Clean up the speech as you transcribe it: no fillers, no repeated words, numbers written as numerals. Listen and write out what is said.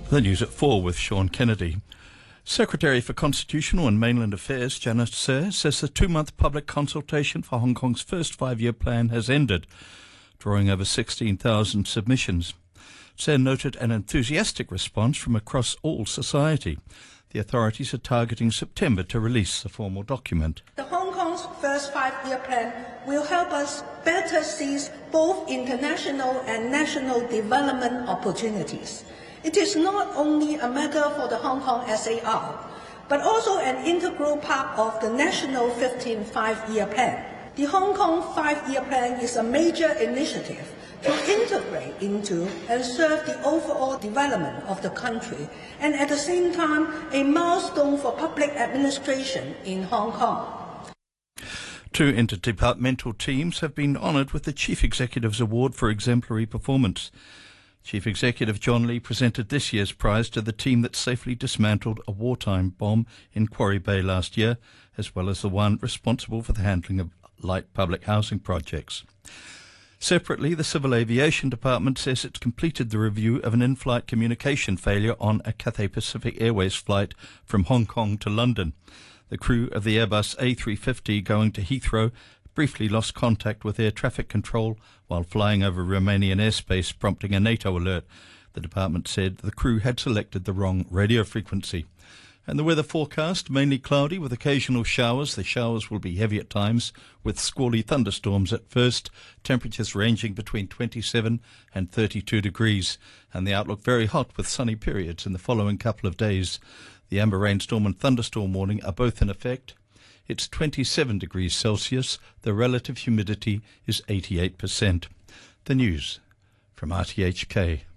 The news at 4 with Sean Kennedy. Secretary for Constitutional and Mainland Affairs, Janice Tse, says the 2-month public consultation for Hong Kong's first 5-year plan has ended, drawing over 16,000 submissions. Tse noted an enthusiastic response from across all society. The authorities are targeting September to release the formal document. The Hong Kong's first 5-year plan will help us better seize both international and national development opportunities. It is not only a matter for the Hong Kong SAR, but also an integral part of the national 15th 5-year plan. The Hong Kong 5-year plan is a major initiative to integrate into and serve the overall development of the country, and at the same time, a milestone for public administration in Hong Kong. 2 interdepartmental teams have been honoured with the Chief Executive's Award for Exemplary Performance. Chief Executive John Lee presented this year's prize to the team that safely dismantled a wartime bomb in Quarry Bay last year, as well as the one responsible for the handling of light public housing projects. Separately, the Civil Aviation Department says it's completed the review of an in-flight communication failure on a Cathay Pacific Airways flight from Hong Kong to London. The crew of the Airbus A350 going to Heathrow briefly lost contact with air traffic control while flying over Romanian airspace, prompting a NATO alert. The department said the crew had selected the wrong radio frequency. And the weather forecast, mainly cloudy with occasional showers. The showers will be heavy at times with squally thunderstorms at first, temperatures ranging between 27 and 32 degrees. And the outlook very hot with sunny periods in the following couple of days. The amber rainstorm and thunderstorm warning are both in effect. It's 27 degrees Celsius. The relative humidity is 88%. The news from RTHK.